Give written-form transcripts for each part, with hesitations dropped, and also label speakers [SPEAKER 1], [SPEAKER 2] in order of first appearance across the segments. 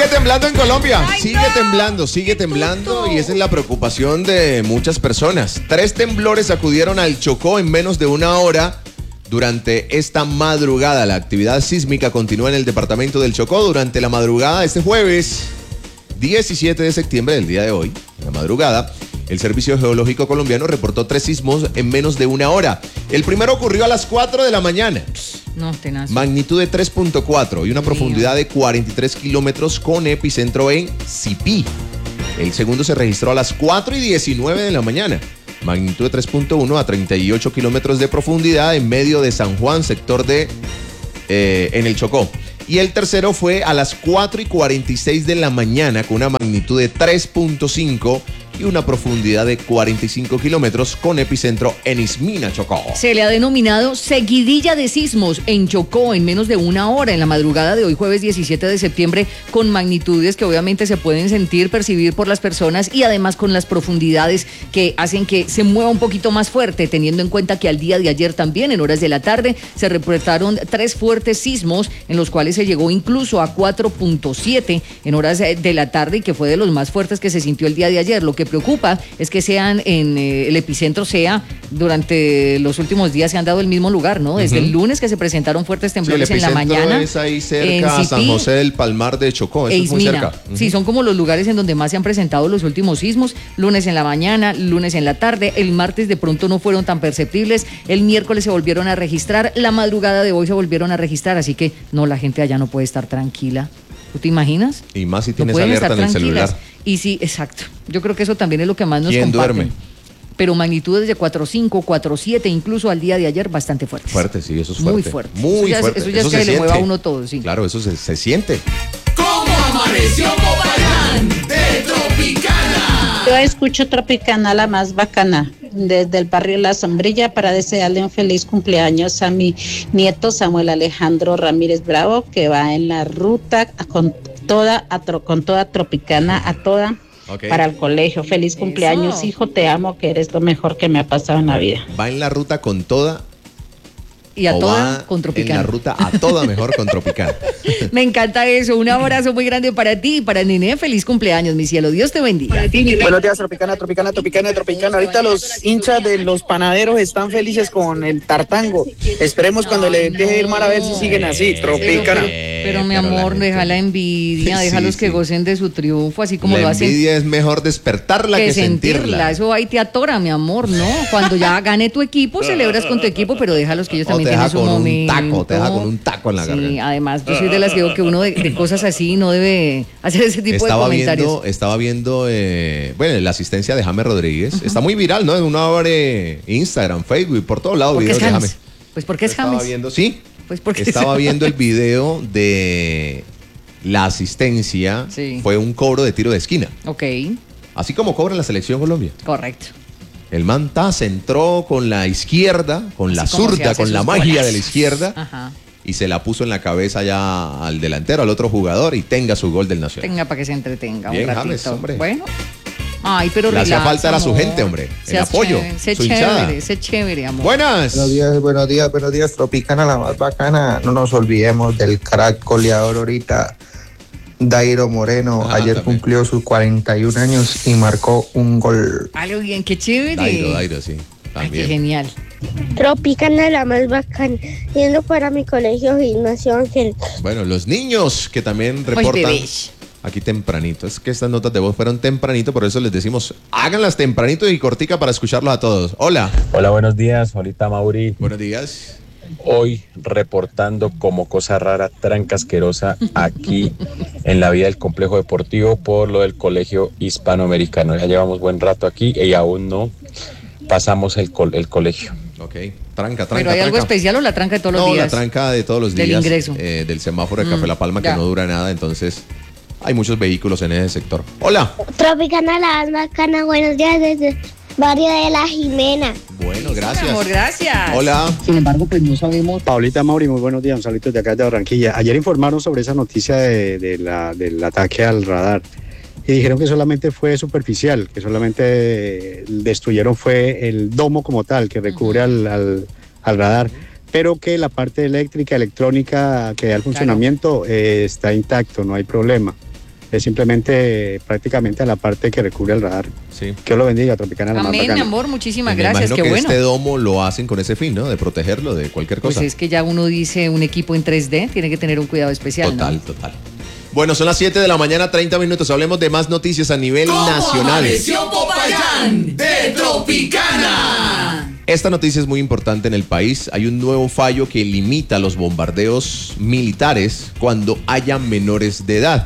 [SPEAKER 1] Sigue temblando en Colombia.
[SPEAKER 2] Ay,
[SPEAKER 1] Sigue
[SPEAKER 2] no.
[SPEAKER 1] temblando, sigue temblando y esa es la preocupación de muchas personas. 3 temblores sacudieron al Chocó en menos de una hora durante esta madrugada. La actividad sísmica continúa en el departamento del Chocó durante la madrugada de este jueves 17 de septiembre del día de hoy. En la madrugada, el Servicio Geológico Colombiano reportó 3 sismos en menos de una hora. El primero ocurrió a las 4 de la mañana.
[SPEAKER 2] No, tenaz.
[SPEAKER 1] Magnitud de 3.4 y una profundidad de 43 kilómetros con epicentro en Sipí. El segundo se registró a las 4:19 de la mañana. Magnitud de 3.1 a 38 kilómetros de profundidad en medio de San Juan, sector de en el Chocó. Y el tercero fue a las 4:46 de la mañana con una magnitud de 3.5 y una profundidad de 45 kilómetros con epicentro en Ismina, Chocó.
[SPEAKER 2] Se le ha denominado seguidilla de sismos en Chocó en menos de una hora en la madrugada de hoy jueves 17 de septiembre con magnitudes que obviamente se pueden sentir, percibir por las personas y además con las profundidades que hacen que se mueva un poquito más fuerte, teniendo en cuenta que al día de ayer también en horas de la tarde se reportaron 3 fuertes sismos en los cuales se llegó incluso a 4.7 en horas de la tarde y que fue de los más fuertes que se sintió el día de ayer. Lo que preocupa es que sean en el epicentro sea durante los últimos días se han dado el mismo lugar, ¿no? Desde el lunes que se presentaron fuertes temblores en la mañana.
[SPEAKER 1] Es ahí cerca a San José del Palmar de Chocó, eso es muy cerca.
[SPEAKER 2] Sí, son como los lugares en donde más se han presentado los últimos sismos, lunes en la mañana, lunes en la tarde, el martes de pronto no fueron tan perceptibles, el miércoles se volvieron a registrar, la madrugada de hoy se volvieron a registrar, así que no, la gente allá no puede estar tranquila. ¿Tú te imaginas?
[SPEAKER 1] Y más si
[SPEAKER 2] No
[SPEAKER 1] tienes
[SPEAKER 2] pueden
[SPEAKER 1] alerta
[SPEAKER 2] estar
[SPEAKER 1] en el
[SPEAKER 2] tranquilas.
[SPEAKER 1] celular.
[SPEAKER 2] Y sí, exacto. Yo creo que eso también es lo que más nos
[SPEAKER 1] ¿Quién
[SPEAKER 2] comparten.
[SPEAKER 1] duerme?
[SPEAKER 2] Pero magnitudes de 4.5, 4.7, incluso al día de ayer, bastante fuertes.
[SPEAKER 1] Fuerte, sí, eso es fuerte.
[SPEAKER 2] Muy fuerte.
[SPEAKER 1] Muy fuerte.
[SPEAKER 2] Eso ya es que le mueva a uno todo, sí.
[SPEAKER 1] Claro, eso se siente.
[SPEAKER 3] ¿Cómo amaneció Popayán? De Tropicana.
[SPEAKER 4] Yo escucho Tropicana, la más bacana, desde el barrio La Sombrilla, para desearle un feliz cumpleaños a mi nieto Samuel Alejandro Ramírez Bravo, que va en la ruta con toda Tropicana, a toda,
[SPEAKER 1] Okay.
[SPEAKER 4] para el colegio. Feliz cumpleaños,
[SPEAKER 2] Eso.
[SPEAKER 4] hijo, te amo, que eres lo mejor que me ha pasado en la vida.
[SPEAKER 1] Va en la ruta con toda.
[SPEAKER 2] Y a
[SPEAKER 1] o
[SPEAKER 2] toda
[SPEAKER 1] va
[SPEAKER 2] con
[SPEAKER 1] en
[SPEAKER 2] Tropicana.
[SPEAKER 1] la ruta a toda mejor con Tropicana.
[SPEAKER 2] Me encanta eso. Un abrazo muy grande para ti y para Nene. Feliz cumpleaños, mi cielo. Dios te bendiga.
[SPEAKER 5] Buenos días, Tropicana. Ahorita los hinchas de los panaderos están felices con el tartango. Esperemos cuando le deje ir mal a ver si siguen así. Tropicana.
[SPEAKER 2] Pero mi
[SPEAKER 1] Pero la
[SPEAKER 2] amor,
[SPEAKER 1] gente-
[SPEAKER 2] deja la envidia,
[SPEAKER 1] Sí,
[SPEAKER 2] déjalos que
[SPEAKER 1] sí.
[SPEAKER 2] gocen de su triunfo, así como lo
[SPEAKER 1] La
[SPEAKER 2] hacen.
[SPEAKER 1] envidia es mejor despertarla que sentirla.
[SPEAKER 2] Eso ahí te atora, mi amor, ¿no? Cuando ya gane tu equipo, celebras con tu equipo, pero déjalos que ellos
[SPEAKER 1] O
[SPEAKER 2] también
[SPEAKER 1] te
[SPEAKER 2] tienen
[SPEAKER 1] deja
[SPEAKER 2] su
[SPEAKER 1] con un
[SPEAKER 2] momento.
[SPEAKER 1] taco, te deja con un taco en la
[SPEAKER 2] Sí,
[SPEAKER 1] garganta.
[SPEAKER 2] además, yo soy de las que digo que uno de cosas así no debe hacer ese tipo de comentarios.
[SPEAKER 1] Estaba viendo, bueno, la asistencia de James Rodríguez. Está muy viral, ¿no? Uno abre Instagram, Facebook, por todos lados
[SPEAKER 2] ¿Por qué
[SPEAKER 1] videos
[SPEAKER 2] es
[SPEAKER 1] de
[SPEAKER 2] James?
[SPEAKER 1] James.
[SPEAKER 2] Pues porque es
[SPEAKER 1] Estaba
[SPEAKER 2] James.
[SPEAKER 1] viendo, sí.
[SPEAKER 2] Pues porque
[SPEAKER 1] Estaba viendo el video de la asistencia.
[SPEAKER 2] Sí.
[SPEAKER 1] Fue un cobro de tiro de esquina.
[SPEAKER 2] Ok,
[SPEAKER 1] Así como cobra la selección Colombia.
[SPEAKER 2] correcto.
[SPEAKER 1] El Manta se entró con la izquierda, con la
[SPEAKER 2] Así como se
[SPEAKER 1] zurda,
[SPEAKER 2] hace
[SPEAKER 1] con la
[SPEAKER 2] sus
[SPEAKER 1] magia
[SPEAKER 2] golazos.
[SPEAKER 1] de la izquierda.
[SPEAKER 2] Ajá.
[SPEAKER 1] Y se la puso en la cabeza ya al delantero, al otro jugador, y tenga su gol del Nacional.
[SPEAKER 2] Tenga para que se entretenga
[SPEAKER 1] Bien,
[SPEAKER 2] un ratito.
[SPEAKER 1] James, hombre.
[SPEAKER 2] Bueno. Ay, pero
[SPEAKER 1] Le hacía
[SPEAKER 2] relax,
[SPEAKER 1] falta era su
[SPEAKER 2] amor.
[SPEAKER 1] gente, hombre. El
[SPEAKER 2] Seas
[SPEAKER 1] apoyo,
[SPEAKER 2] chévere, sé
[SPEAKER 1] su hinchada.
[SPEAKER 2] chévere, sé chévere, amor.
[SPEAKER 1] Buenas.
[SPEAKER 6] Buenos días, Tropicana, la más bacana. No nos olvidemos del crack goleador ahorita, Dairo Moreno.
[SPEAKER 1] Ah,
[SPEAKER 6] Ayer
[SPEAKER 1] también.
[SPEAKER 6] cumplió sus 41 años y marcó un gol.
[SPEAKER 2] Algo bien, qué chévere.
[SPEAKER 1] Dairo, sí.
[SPEAKER 2] Ay, qué
[SPEAKER 1] También.
[SPEAKER 2] genial.
[SPEAKER 7] Tropicana, la más bacana. Yendo para mi colegio Gimnasio Ángel.
[SPEAKER 1] Bueno, los niños que también
[SPEAKER 2] Ay,
[SPEAKER 1] reportan
[SPEAKER 2] bebés.
[SPEAKER 1] aquí tempranito. Es que estas notas de voz fueron tempranito, por eso les decimos, háganlas tempranito y cortica para escucharlos a todos. Hola.
[SPEAKER 8] Hola, buenos días. Ahorita Mauri.
[SPEAKER 1] Buenos días.
[SPEAKER 8] Hoy reportando como cosa rara, tranca asquerosa aquí en la vía del complejo deportivo por lo del colegio hispanoamericano. Ya llevamos buen rato aquí y aún no pasamos el colegio.
[SPEAKER 1] Ok. Tranca.
[SPEAKER 2] ¿Pero hay algo especial o la tranca de todos los
[SPEAKER 1] No,
[SPEAKER 2] días?
[SPEAKER 1] la tranca de todos los
[SPEAKER 2] Del
[SPEAKER 1] días.
[SPEAKER 2] ingreso.
[SPEAKER 1] Del semáforo de Café La Palma, que
[SPEAKER 2] ya.
[SPEAKER 1] no dura nada, entonces hay muchos vehículos en ese sector. Hola.
[SPEAKER 7] Tropicana, la más bacana. Buenos días desde barrio de La Jimena.
[SPEAKER 1] Bueno,
[SPEAKER 2] Mi
[SPEAKER 1] gracias.
[SPEAKER 2] amor, gracias.
[SPEAKER 1] Hola.
[SPEAKER 9] Sin embargo, pues no sabemos.
[SPEAKER 10] Paulita Mauri, muy buenos días, un saludo de acá de Barranquilla. Ayer informaron sobre esa noticia del ataque al radar y dijeron que solamente fue superficial, que solamente destruyeron fue el domo como tal que recubre al radar, pero que la parte eléctrica, electrónica que da el funcionamiento está intacto, no hay problema. Es simplemente prácticamente a la parte que recubre el radar.
[SPEAKER 1] Sí.
[SPEAKER 10] Que lo bendiga, Tropicana, la más
[SPEAKER 2] Amén,
[SPEAKER 10] bacana.
[SPEAKER 2] amor, muchísimas
[SPEAKER 1] Me
[SPEAKER 2] gracias,
[SPEAKER 1] imagino
[SPEAKER 2] qué
[SPEAKER 1] que
[SPEAKER 2] bueno.
[SPEAKER 1] este domo lo hacen con ese fin, ¿no? De protegerlo de cualquier cosa.
[SPEAKER 2] Pues es que ya uno dice un equipo en 3D, tiene que tener un cuidado especial,
[SPEAKER 1] Total,
[SPEAKER 2] ¿no?
[SPEAKER 1] total. Bueno, son las 7 de la mañana, 30 minutos. Hablemos de más noticias a nivel
[SPEAKER 3] ¿Cómo
[SPEAKER 1] nacional.
[SPEAKER 3] amaneció Popayán de Tropicana?
[SPEAKER 1] Esta noticia es muy importante en el país. Hay un nuevo fallo que limita los bombardeos militares cuando haya menores de edad.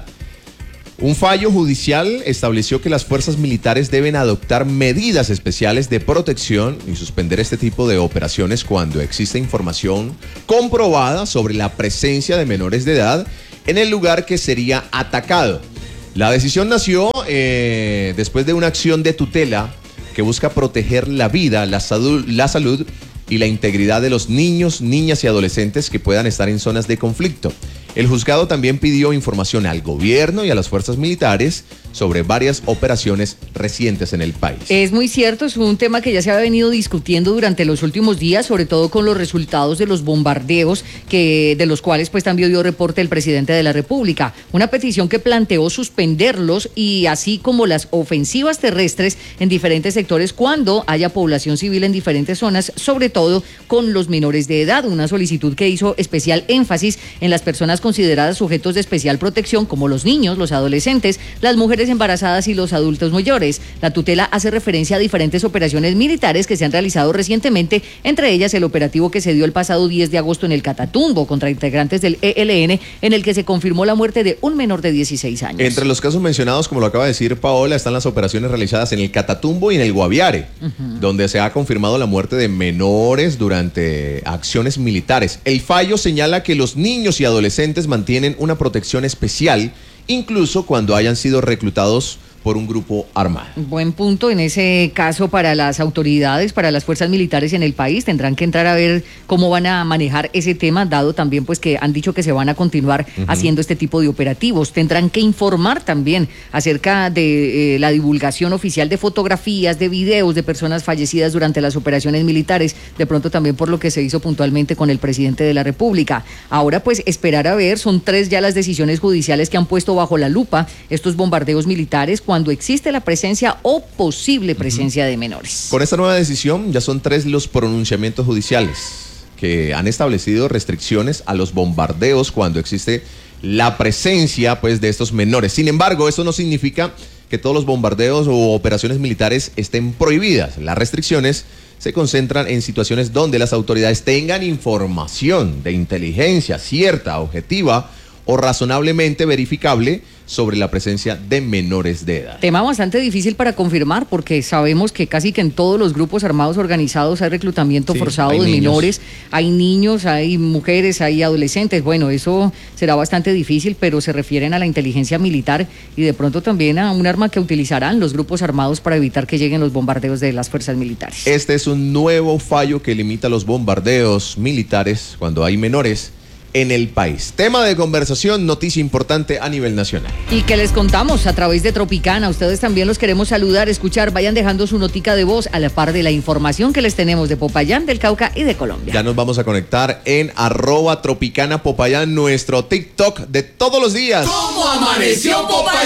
[SPEAKER 1] Un fallo judicial estableció que las fuerzas militares deben adoptar medidas especiales de protección y suspender este tipo de operaciones cuando existe información comprobada sobre la presencia de menores de edad en el lugar que sería atacado. La decisión nació después de una acción de tutela que busca proteger la vida, la salud y la integridad de los niños, niñas y adolescentes que puedan estar en zonas de conflicto. El juzgado también pidió información al gobierno y a las fuerzas militares sobre varias operaciones recientes en el país.
[SPEAKER 2] Es muy cierto, es un tema que ya se ha venido discutiendo durante los últimos días, sobre todo con los resultados de los bombardeos, de los cuales pues también dio reporte el presidente de la República. Una petición que planteó suspenderlos y así como las ofensivas terrestres en diferentes sectores cuando haya población civil en diferentes zonas, sobre todo con los menores de edad. Una solicitud que hizo especial énfasis en las personas consideradas sujetos de especial protección, como los niños, los adolescentes, las mujeres embarazadas y los adultos mayores. La tutela hace referencia a diferentes operaciones militares que se han realizado recientemente, entre ellas el operativo que se dio el pasado 10 de agosto en el Catatumbo contra integrantes del ELN, en el que se confirmó la muerte de un menor de 16 años.
[SPEAKER 1] Entre los casos mencionados, como lo acaba de decir Paola, están las operaciones realizadas en el Catatumbo y en el Guaviare, donde se ha confirmado la muerte de menores durante acciones militares. El fallo señala que los niños y adolescentes mantienen una protección especial, incluso cuando hayan sido reclutados por un grupo armado.
[SPEAKER 2] Buen punto en ese caso para las autoridades, para las fuerzas militares en el país. Tendrán que entrar a ver cómo van a manejar ese tema, dado también pues que han dicho que se van a continuar haciendo este tipo de operativos. Tendrán que informar también acerca de la divulgación oficial de fotografías, de videos de personas fallecidas durante las operaciones militares, de pronto también por lo que se hizo puntualmente con el presidente de la República. Ahora pues esperar a ver, son 3 ya las decisiones judiciales que han puesto bajo la lupa estos bombardeos militares cuando existe la presencia o posible presencia de menores.
[SPEAKER 1] Con esta nueva decisión ya son 3 los pronunciamientos judiciales que han establecido restricciones a los bombardeos cuando existe la presencia pues de estos menores. Sin embargo, eso no significa que todos los bombardeos o operaciones militares estén prohibidas. Las restricciones se concentran en situaciones donde las autoridades tengan información de inteligencia cierta, objetiva o razonablemente verificable sobre la presencia de menores de edad.
[SPEAKER 2] Tema bastante difícil para confirmar porque sabemos que casi que en todos los grupos armados organizados hay reclutamiento forzado de menores, hay niños, hay mujeres, hay adolescentes. Bueno, eso será bastante difícil, pero se refieren a la inteligencia militar y de pronto también a un arma que utilizarán los grupos armados para evitar que lleguen los bombardeos de las fuerzas militares.
[SPEAKER 1] Este es un nuevo fallo que limita los bombardeos militares cuando hay menores en el país. Tema de conversación, noticia importante a nivel nacional.
[SPEAKER 2] Y que les contamos a través de Tropicana. Ustedes también los queremos saludar, escuchar, vayan dejando su notica de voz a la par de la información que les tenemos de Popayán, del Cauca y de Colombia.
[SPEAKER 1] Ya nos vamos a conectar en @Tropicana Popayán, nuestro TikTok de todos los días.
[SPEAKER 3] ¿Cómo amaneció Popayán?